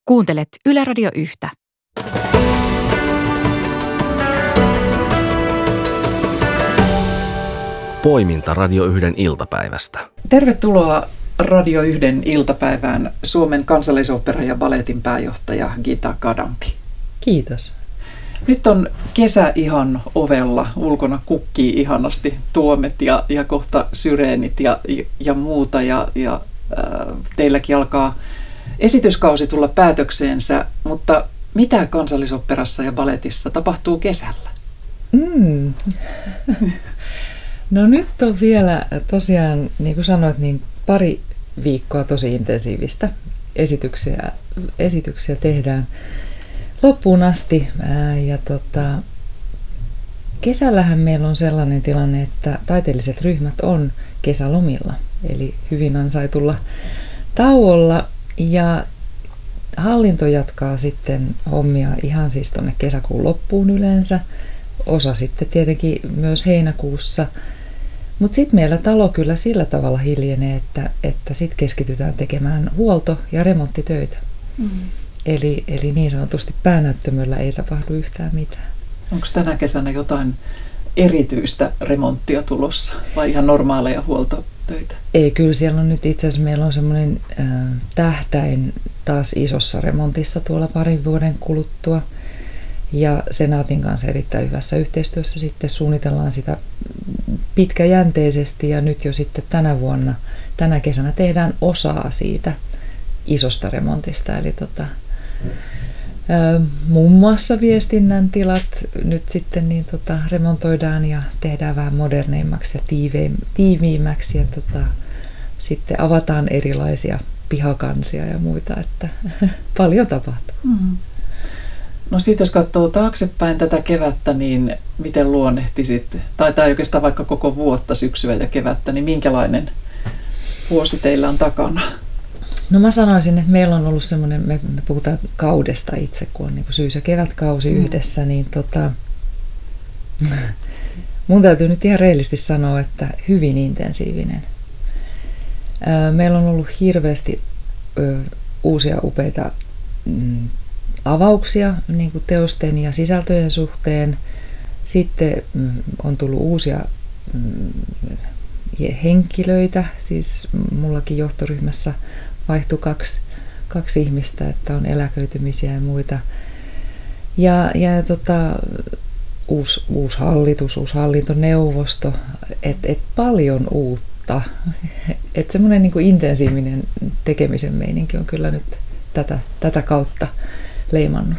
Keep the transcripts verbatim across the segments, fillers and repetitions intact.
Kuuntelet Yle Radio Yhtä. Poiminta Radio Yhden iltapäivästä. Tervetuloa Radio Yhden iltapäivään Suomen Kansallisooperan ja Balletin pääjohtaja Gita Kadampi. Kiitos. Nyt on kesä ihan ovella. Ulkona kukkii ihanasti tuomet ja, ja kohta syreenit ja, ja muuta. Ja, ja äh, teilläkin alkaa esityskausi tulla päätökseensä, mutta mitä Kansallisoopperassa ja Balletissa tapahtuu kesällä? Mm. No nyt on vielä tosiaan, niin kuin sanoit, niin pari viikkoa tosi intensiivistä. Esityksiä, esityksiä tehdään loppuun asti. Ja tota, kesällähän meillä on sellainen tilanne, että taiteelliset ryhmät on kesälomilla, eli hyvin ansaitulla tauolla. Ja hallinto jatkaa sitten hommia ihan siis tuonne kesäkuun loppuun yleensä. Osa sitten tietenkin myös heinäkuussa. Mutta sitten meillä talo kyllä sillä tavalla hiljenee, että, että sitten keskitytään tekemään huolto- ja remonttitöitä. Mm. Eli, eli niin sanotusti päänäyttämöllä ei tapahdu yhtään mitään. Onko tänä kesänä jotain erityistä remonttia tulossa vai ihan normaaleja huoltotöitä? Ei, kyllä siellä on nyt itse asiassa meillä on semmoinen äh, tähtäin taas isossa remontissa tuolla parin vuoden kuluttua. Ja Senaatin kanssa erittäin hyvässä yhteistyössä sitten suunnitellaan sitä pitkäjänteisesti ja nyt jo sitten tänä vuonna, tänä kesänä tehdään osaa siitä isosta remontista. Eli tota, ää, muun muassa viestinnän tilat nyt sitten niin tota, remontoidaan ja tehdään vähän moderneimmaksi ja tiiviimmäksi ja tota, sitten avataan erilaisia pihakansia ja muita, että paljon tapahtuu. Mm-hmm. No sitten jos katsoo taaksepäin tätä kevättä, niin miten luonnehtisit, tai, tai oikeastaan vaikka koko vuotta, syksyä ja kevättä, niin minkälainen vuosi teillä on takana? No mä sanoisin, että meillä on ollut semmoinen, me, me puhutaan kaudesta itse, kun on niin kuin syys- ja kevätkausi mm. yhdessä, niin tota, mun täytyy nyt ihan reilisti sanoa, että hyvin intensiivinen. Meillä on ollut hirveästi ö, uusia upeita mm, avauksia niin kuin teosten ja sisältöjen suhteen. Sitten on tullut uusia henkilöitä, siis mullakin johtoryhmässä vaihtui kaksi, kaksi ihmistä, että on eläköitymisiä ja muita. Ja, ja tota, uusi, uusi hallitus, uusi hallintoneuvosto, että et paljon uutta. Että semmoinen niin kuin intensiivinen tekemisen meininki on kyllä nyt tätä, tätä kautta leimannut.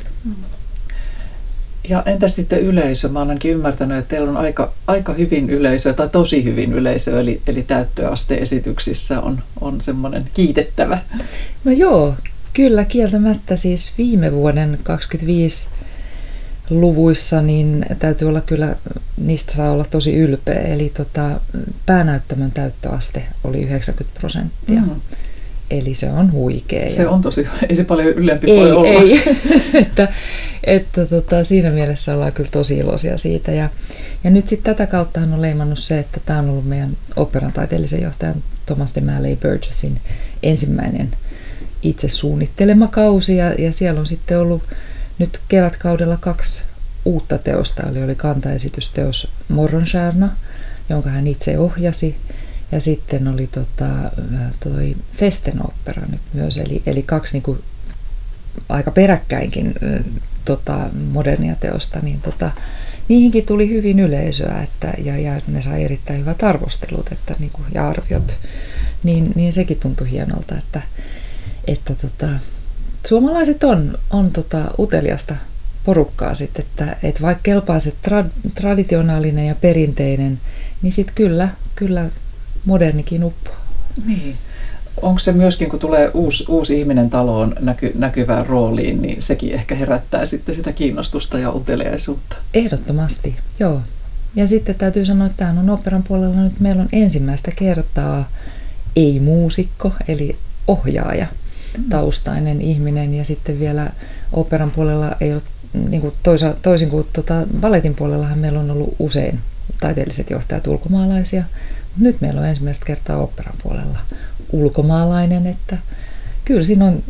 Ja entäs sitten yleisö? Mä oon ainakin ymmärtänyt, että teillä on aika, aika hyvin yleisöä, tai tosi hyvin yleisöä, eli, eli täyttöaste-esityksissä on, on semmoinen kiitettävä. No joo, kyllä kieltämättä siis viime vuoden kaksikymmentäviisi luvuissa niin täytyy olla kyllä, niistä saa olla tosi ylpeä. Eli tota, päänäyttämön täyttöaste oli yhdeksänkymmentä prosenttia. Mm. Eli se on huikea. Se on tosi, ei se paljon ylempi ei, voi olla. Ei, että, että tota, siinä mielessä ollaan kyllä tosi iloisia siitä. Ja, ja nyt sitten tätä kautta on leimannut se, että tämä on ollut meidän oopperan taiteellisen johtajan Thomas de Maley Burgessin ensimmäinen itse suunnittelema kausi. Ja, ja siellä on sitten ollut nyt kevätkaudella kaksi uutta teosta. Eli oli kantaesitysteos Morgonstjärna, jonka hän itse ohjasi. Ja sitten oli tota, toi Festen-opera nyt myös, eli, eli kaksi niinku, aika peräkkäinkin tota, modernia teosta, niin tota, niihinkin tuli hyvin yleisöä että, ja, ja ne sai erittäin hyvät arvostelut että, niinku, ja arviot, niin, niin sekin tuntui hienolta, että, että tota, suomalaiset on, on tota, uteliasta porukkaa, sit, että et vaikka kelpaa se tra- traditionaalinen ja perinteinen, niin sitten kyllä, kyllä modernikin uppoa. Niin. Onko se myöskin, kun tulee uusi, uusi ihminen taloon näky, näkyvään rooliin, niin sekin ehkä herättää sitten sitä kiinnostusta ja uteliaisuutta? Ehdottomasti, joo. Ja sitten täytyy sanoa, että tämän on oopperan puolella nyt meillä on ensimmäistä kertaa ei-muusikko, eli ohjaaja, mm. taustainen ihminen. Ja sitten vielä oopperan puolella ei ole, niin kuin toisa, toisin kuin tuota, balletin puolellahan meillä on ollut usein taiteelliset johtajat ulkomaalaisia. Nyt meillä on ensimmäistä kertaa oopperan puolella ulkomaalainen, että kyllä siinä on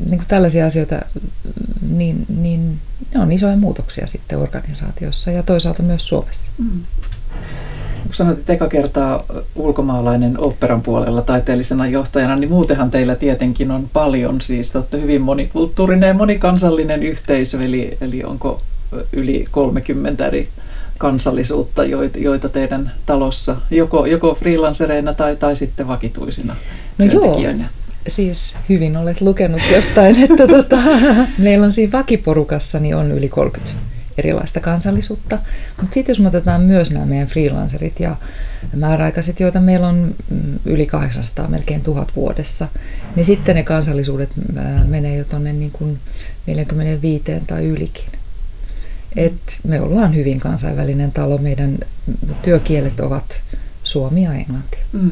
niin kuin tällaisia asioita, niin, niin ne on isoja muutoksia sitten organisaatiossa ja toisaalta myös Suomessa. Mm. Sanoit, että eka kertaa ulkomaalainen oopperan puolella taiteellisena johtajana, niin muutenhan teillä tietenkin on paljon. Siis te olette hyvin monikulttuurinen ja monikansallinen yhteisö, eli, eli onko yli kolmekymmentä eri kansallisuutta, joita, joita teidän talossa, joko, joko freelancereina tai, tai sitten vakituisina no työntekijöinä? Joo. Siis hyvin olet lukenut jostain, että tota, meillä on siinä vakiporukassa niin on yli kolmekymmentä erilaista kansallisuutta. Mutta sitten jos me otetaan myös nämä meidän freelancerit ja määräaikaiset, joita meillä on yli kahdeksansataa, melkein tuhat vuodessa, niin sitten ne kansallisuudet menee jo tuonne niin kuin neljäkymmentäviisi tai ylikin. Et me ollaan hyvin kansainvälinen talo, meidän työkielet ovat suomi ja englanti. Mm.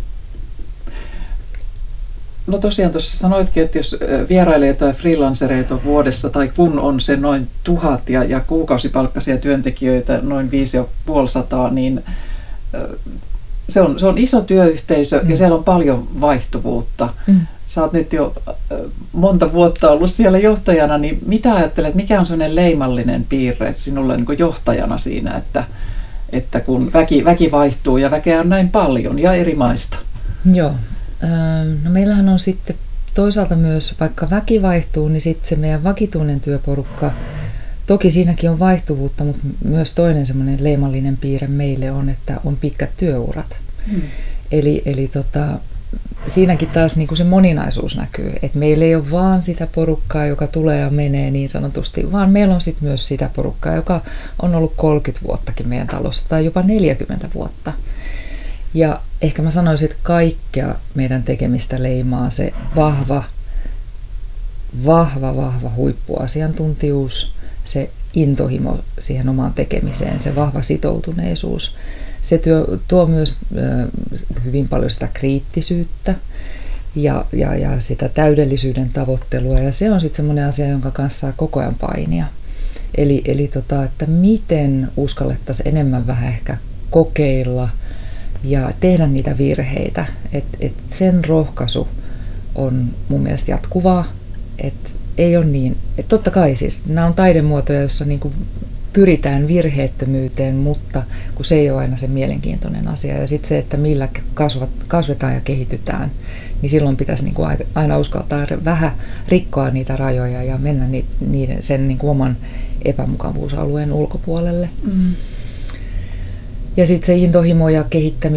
No tosiaan tuossa sanoitkin, että jos vierailijoita ja freelancereita on vuodessa tai kun on se noin tuhat ja, ja kuukausipalkkaisia työntekijöitä noin viisi ja puolisataa, niin se on, se on iso työyhteisö mm. ja siellä on paljon vaihtuvuutta. Mm. Sä oot nyt jo monta vuotta ollut siellä johtajana, niin mitä ajattelet, mikä on sellainen leimallinen piirre sinulle niin kuin johtajana siinä, että, että kun väki, väki vaihtuu ja väkeä on näin paljon ja eri maista? Joo. No meillähän on sitten toisaalta myös, vaikka väki vaihtuu, niin sitten se meidän vakituinen työporukka, toki siinäkin on vaihtuvuutta, mutta myös toinen semmoinen leimallinen piirre meille on, että on pitkät työurat. Hmm. Eli, eli tota, siinäkin taas niin kuin se moninaisuus näkyy, että meillä ei ole vaan sitä porukkaa, joka tulee ja menee niin sanotusti, vaan meillä on sitten myös sitä porukkaa, joka on ollut kolmekymmentä vuottakin meidän talossa tai jopa neljäkymmentä vuotta. Ja ehkä mä sanoisin, että kaikkea meidän tekemistä leimaa se vahva, vahva, vahva huippuasiantuntijuus, se intohimo siihen omaan tekemiseen, se vahva sitoutuneisuus. Se työ, tuo myös äh, hyvin paljon sitä kriittisyyttä ja, ja, ja sitä täydellisyyden tavoittelua. Ja se on sitten semmoinen asia, jonka kanssa saa koko ajan painia. Eli, eli tota, että miten uskallettaisiin enemmän vähän ehkä kokeilla ja tehdä niitä virheitä. Et, et sen rohkaisu on mun mielestä jatkuvaa. Et ei ole niin, et totta kai siis nämä on taidemuotoja, joissa niinku pyritään virheettömyyteen, mutta kun se ei ole aina se mielenkiintoinen asia. Ja sitten se, että millä kasvat, kasvetaan ja kehitytään, niin silloin pitäisi niinku aina uskaltaa vähän rikkoa niitä rajoja ja mennä niiden, sen niinku oman epämukavuusalueen ulkopuolelle. Mm. Ja sitten se intohimo ja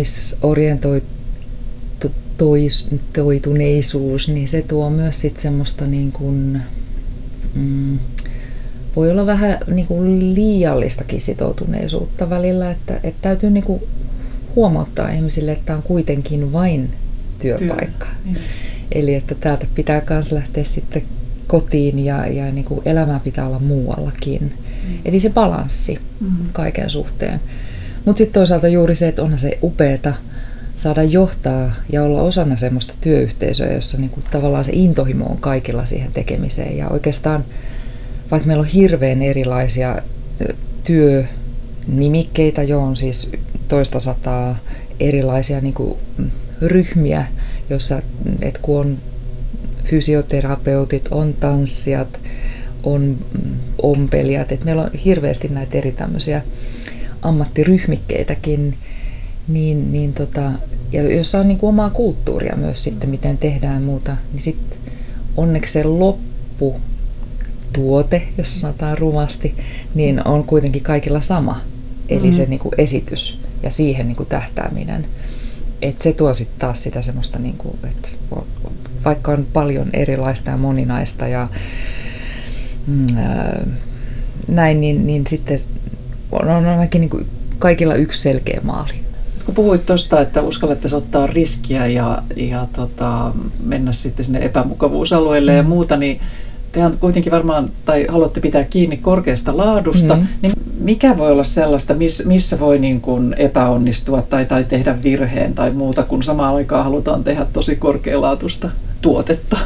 kehittämisorientoituneisuus, niin se tuo myös sitten semmoista niin kuin, mm, voi olla vähän niin kuin liiallistakin sitoutuneisuutta välillä, että, että täytyy niin kuin huomauttaa ihmisille, että on kuitenkin vain työpaikka. Työ. Eli että täältä pitää myös lähteä sitten kotiin ja, ja niin kuin elämää pitää olla muuallakin. Mm. Eli se balanssi mm. kaiken suhteen. Mutta sitten toisaalta juuri se, että onhan se upeata saada johtaa ja olla osana semmoista työyhteisöä, jossa niinku tavallaan se intohimo on kaikilla siihen tekemiseen. Ja oikeastaan, vaikka meillä on hirveän erilaisia työnimikkeitä, jo on siis toista sataa erilaisia niinku ryhmiä, jossa et kun on fysioterapeutit, on tanssijat, on ompelijat, että meillä on hirveästi näitä eri tämmöisiä ammattiryhmikkeitäkin, niin, niin tota, ja jossa on niin kuin omaa kulttuuria myös sitten, miten tehdään muuta, niin sitten onneksi se lopputuote, jos sanotaan rumasti, niin on kuitenkin kaikilla sama. Eli mm-hmm. se niin kuin esitys ja siihen niin kuin tähtääminen. Et se tuo sitten taas sitä semmoista, niin kuin, että vaikka on paljon erilaista ja moninaista ja mm, ää, näin, niin, niin sitten on ainakin niin kuin kaikilla yksi selkeä maali. Kun puhuit tuosta, että uskallettaisiin ottaa riskiä ja, ja tota, mennä sitten sinne epämukavuusalueelle mm. ja muuta, niin tehän kuitenkin varmaan, tai haluatte pitää kiinni korkeasta laadusta, mm. niin mikä voi olla sellaista, miss, missä voi niin kuin epäonnistua tai, tai tehdä virheen tai muuta, kun samaan aikaan halutaan tehdä tosi korkealaatuista tuotetta?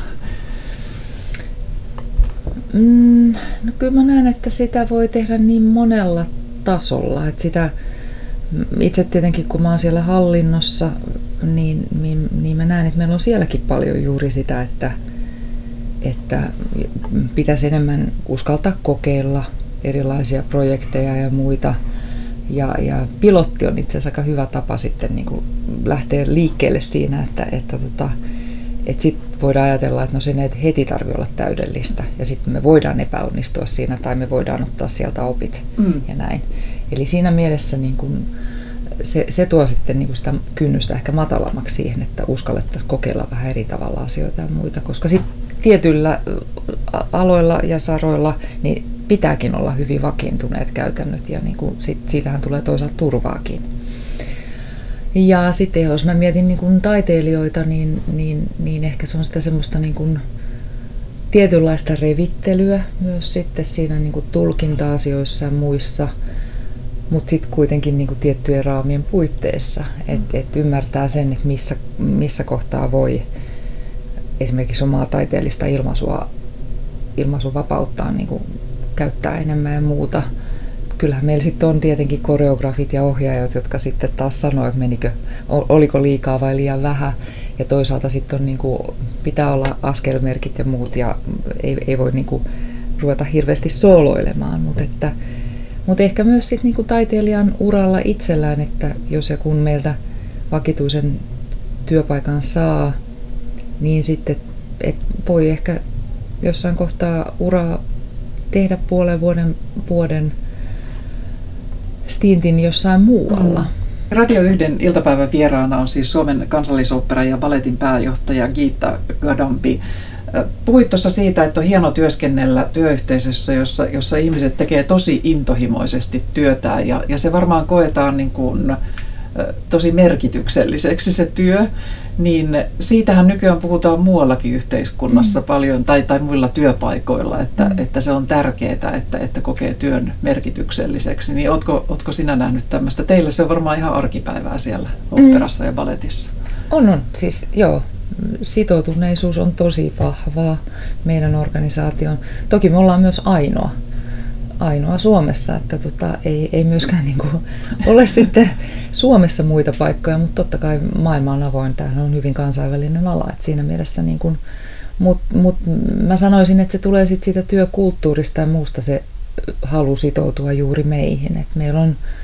Mm, no kyllä mä näen, että sitä voi tehdä niin monella tasolla, että sitä itse tietenkin, kun mä oon siellä hallinnossa, niin, niin, niin mä näen, että meillä on sielläkin paljon juuri sitä, että, että pitäisi enemmän uskaltaa kokeilla erilaisia projekteja ja muita. Ja, ja pilotti on itse asiassa aika hyvä tapa sitten niin kuin lähteä liikkeelle siinä, että, että, että, että sitten voidaan ajatella, että no sen ei heti tarvitse olla täydellistä ja sitten me voidaan epäonnistua siinä tai me voidaan ottaa sieltä opit mm. ja näin. Eli siinä mielessä niin kuin se, se tuo sitten niin kuin sitä kynnystä ehkä matalammaksi siihen, että uskallettaisiin kokeilla vähän eri tavalla asioita ja muita, koska sitten tietyillä aloilla ja saroilla niin pitääkin olla hyvin vakiintuneet käytännöt ja niin kuin sit, siitähän tulee toisaalta turvaakin. Ja sitten jos mä mietin niin kuin taiteilijoita, niin, niin, niin ehkä se on sitä semmoista niin kuin tietynlaista revittelyä myös sitten siinä niin kuin tulkinta-asioissa ja muissa, mutta sitten kuitenkin niin kuin tiettyjen raamien puitteissa, että et ymmärtää sen, että missä, missä kohtaa voi esimerkiksi omaa taiteellista ilmaisua, ilmaisuvapauttaan niin kuin käyttää enemmän ja muuta. Kyllähän meillä sitten on tietenkin koreografit ja ohjaajat, jotka sitten taas sanoo, että menikö, oliko liikaa vai liian vähän. Ja toisaalta sitten on, niin kuin, pitää olla askelmerkit ja muut ja ei, ei voi niin kuin, ruveta hirveästi sooloilemaan. Mutta että, mutta ehkä myös sit, niin kuin taiteilijan uralla itsellään, että jos ja kun meiltä vakituisen työpaikan saa, niin sitten et voi ehkä jossain kohtaa uraa tehdä puolen vuoden, vuoden stintin jossain muualla. Mm. Radio yhden iltapäivän vieraana on siis Suomen Kansallisoopperan ja balletin pääjohtaja Geeta Gadambi. Puhuit tuossa siitä, että on hieno työskennellä työyhteisössä, jossa, jossa ihmiset tekee tosi intohimoisesti työtään ja, ja se varmaan koetaan niin kuin tosi merkitykselliseksi se työ, niin siitähän nykyään puhutaan muuallakin yhteiskunnassa mm. paljon tai, tai muilla työpaikoilla, että, mm. että se on tärkeää, että, että kokee työn merkitykselliseksi. Niin ootko, ootko sinä nähnyt tämmöistä? Teille se on varmaan ihan arkipäivää siellä oopperassa mm. ja balletissa. On, on. Siis joo. Sitoutuneisuus on tosi vahvaa meidän organisaation. Toki me ollaan myös ainoa. ainoa Suomessa, että tota, ei, ei myöskään niin kuin ole sitten Suomessa muita paikkoja, mutta totta kai maailma on avoin, tämähän on hyvin kansainvälinen ala, että siinä mielessä, niin kuin, mutta mut mä sanoisin, että se tulee sitten siitä työkulttuurista ja muusta se halu sitoutua juuri meihin, että meillä on